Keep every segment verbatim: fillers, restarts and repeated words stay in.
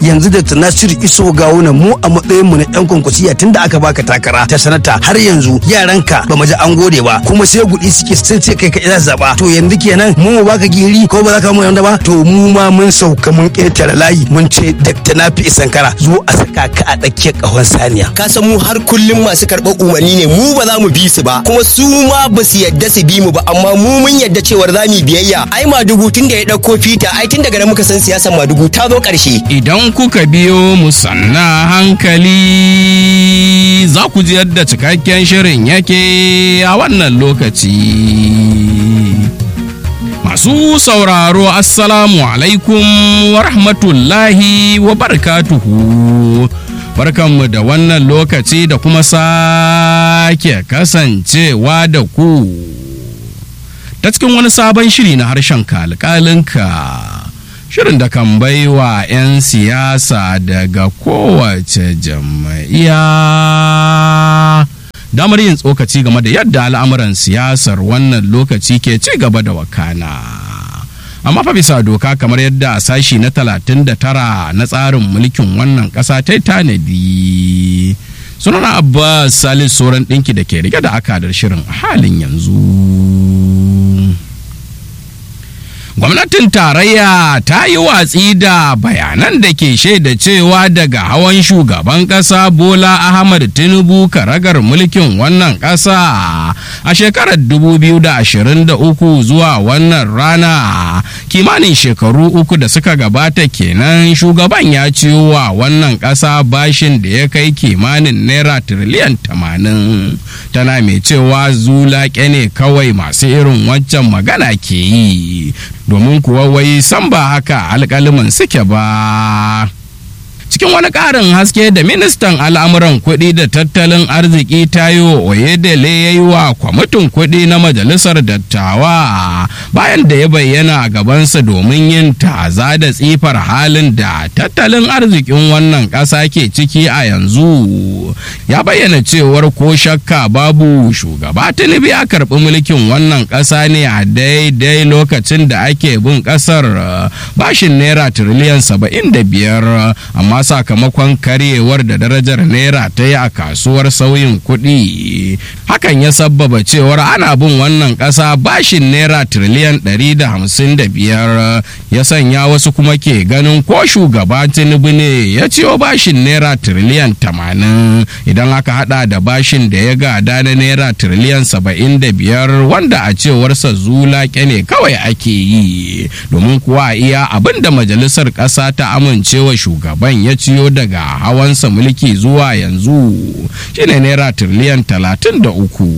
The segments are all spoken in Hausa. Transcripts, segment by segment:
yanzu Dr. Nasiru Iso Gawuna mu a matsayin mu na yan kwankwasiya tunda aka baka takara ta sanata har yanzu yaranka ba mu ji an gode ba kuma sai gudi suke sun ce kai ka za zaba to yanzu kenan mu mu baka giri ko ba za ka mu yanda ba to mu ma mun sauka mun ƙetare layi mun ce Dr. Nafi Sankara zo a saka ka a tsakiyar ƙahon saniya. Ka san mu har kullum masu karɓar umarni ne mu ba za mu bi su ba kuma su ma ba su yadda su bi mu ba amma mu mun yadda cewar za mu biyayya ai Madugu tun da ya ɗauko fita ai tun daga nan muka san siyasar Madugu ta zo ƙarshe. Idan kuka biyo mu sanna hankali za ku ji yadda cikakken shirin yake a wannan lokaci. Masu sauraro assalamu alaikum wa rahmatullahi wa barakatuhu. Barkanmu da wannan lokaci da kuma sake kasancewa da ku ta cikin wani sabon shiri na harshen kalkalinka. Shirin da kan baiwa 'yan siyasa daga kowace jam'iyya damar yin tsokaci game da yadda al'amuran siyasar wannan lokaci ke ci gaba da wakana. Amma fa bisa doka kamar yadda a sashi na talatin da tara na tsarin mulkin wannan ƙasa ta tanadi. Sunana Abbas Salisu Soran ɗinki da ke rike da akadar shirin a halin yanzu. Gwamnatin tarayya ta yi watsi da bayanan da ke shaida cewa daga hawan shugaban ƙasa Bola Ahmad Tinubu karagar mulkin wannan ƙasa a shekarar dubu biyu da ashirin da uku zuwa wannan rana kimanin shekaru uku da suka gabata kenan shugaban ya ciwo wa wannan ƙasa bashin da ya kai kimanin naira tiriliyan tamanin. Tana mai cewa zulaƙe ne kawai masu irin waccan magana ke yi. Domin kuwa wai san ba haka alƙaliman suke ba. Cikin wani ƙarin haske da ministan al'amuran kuɗi da tattalin arziki Tayo Oyedele ya yi wa kwamitin kuɗi na majalisar dattawa bayan da ya bayyana a gabansa domin yin taza da tsifar halin da tattalin arzikin wannan ƙasa ke ciki a yanzu. Ya bayyana cewar ko shakka babu shugaba Tinubu ya karɓi mulkin wannan ƙasa ne a daidai lokacin da ake bin ƙasar bashin naira tiriliyan saba'in da biyar amma sakamakon karyewar da darajar naira ta yi a kasuwar sauyin kuɗi hakan ya sabbaba cewar ana bin wannan ƙasa bashin naira tiriliyan ɗari da hamsin da biyar ya sanya wasu kuma ke ganin ko shugaba Tinubu ne ya ciyo bashin naira tiriliyan tamanin idan aka hada da bashin da ya gada na naira tiriliyan saba'in da biyar wanda a cewarsa zulaƙe ne kawai ake yi domin kuwa iya abin da majalisar ƙasa ta amincewa shugaban ya ciyo daga hawansa mulki zuwa yanzu shine naira tiriliyan talatin da uku.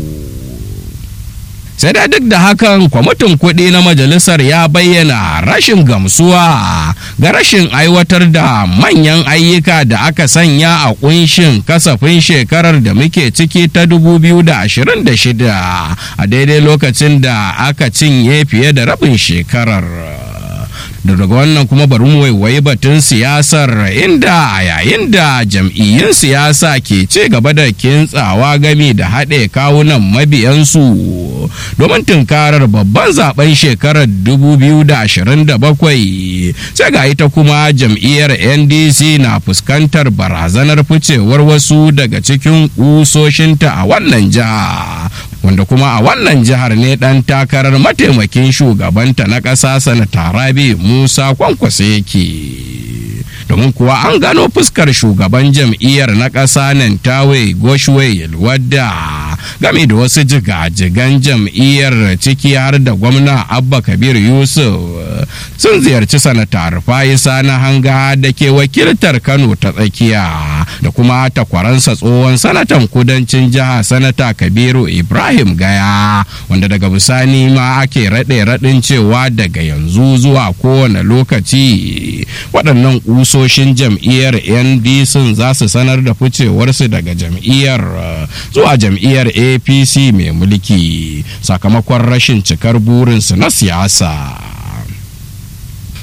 Sai da duk da hakan kwamitin kuɗi na majalisar ya bayyana rashin gamsuwa ga rashin aiwatar da manyan ayyuka da aka sanya a kunshin kasafin shekarar da muke ciki ta dubu biyu da ashirin da shida a daidai lokacin da aka cinye fiye da rabin shekarar. Da daga wannan kuma bari mu waiwayi batun siyasar inda a yayin da jam'iyyun siyasa ke ci gaba da kintsawa gami da haɗe kawunan mabiyansu domin tunkarar babban zaben shekarar dubu biyu da ashirin da bakwai sai ga ita kuma jam'iyyar N D C na fuskantar barazanar ficewar wasu daga cikin kusoshinta a wannan jiha wanda kuma a wannan jihar ne dan takarar mataimakin shugabanta na ƙasa sanata Rabi Musa Kwankwaso yake. Domin kuwa an gano fuskar shugaban jam'iyyar na ƙasa nan tawe Goshwe wadda game da wasu jigajigan jam'iyyar ciki har da gwamna Abba Kabir Yusuf sun ziyarci sanata Rufai Sani Hanga da ke wakiltar Kano ta tsakiya da kuma takwaransa tsohon sanatan kudancin jiha sanata Kabiru Ibrahim Gaya wanda daga bisani ma ake raɗe raɗin cewa daga yanzu zuwa kowane lokaci waɗannan ƙusoshin jam'iyyar N D C za su sanar da ficewarsu daga jam'iyyar zuwa jam'iyyar A P C mai mulki sakamakon rashin cikar burinsu na siyasa.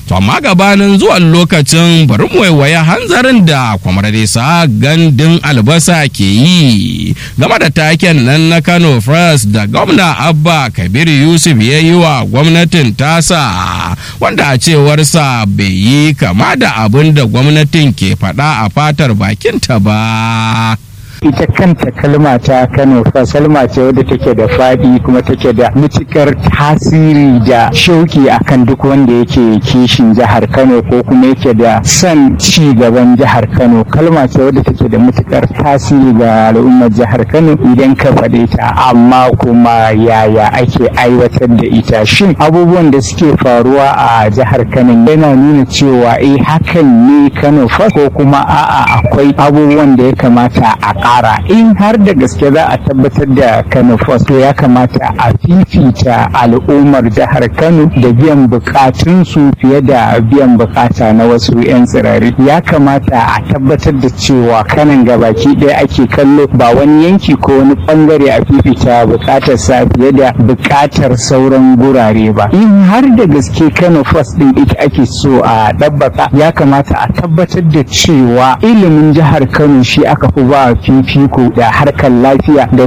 To amma gabanin zuwan lokacin bari mu waiwaye hanzarin da kwamradesa gandun albasa ke yi game da taken nan na Kano First da gwamna Abba Kabir Yusuf ya yi wa gwamnatin tasa, wanda a cewarsa bai yi kama da abin da gwamnatin ke faɗa a fatar bakinta ba. ita kanta kalma ta Kano First kalma ce wadda take da faɗi kuma take da mutukar tasiri da shauki akan duk wanda yake kishin jihar Kano ko kuma yake da son ci gaban jihar Kano. Kalma ce wadda take da mutukar tasiri ga al'ummar jihar Kano idan ka faɗe ta, amma kuma yaya ake aiwatar da ita? Shin abubuwan da suke faruwa a jihar Kano yana nuna cewa eh hakan ne Kano First, ko kuma a'a akwai abubuwan da ya kamata a ƙara? In har da gaske za a tabbatar da Kano First, to ya kamata a fifita al'ummar jihar Kano da biyan bukatunsu fiye da biyan bukata na wasu 'yan tsirari. Ya kamata a tabbatar da cewa kanan gabaki ɗaya ake kallo, ba wani yanki ko wani bangare a fifita bukatar sa fiye da bukatar sauran gurare ba. In har da gaske Kano First din ita ake so a ɗabbaka, ya kamata a tabbatar da cewa ilimin jihar Kano shi aka fi ba fifiko da harkar lafiya da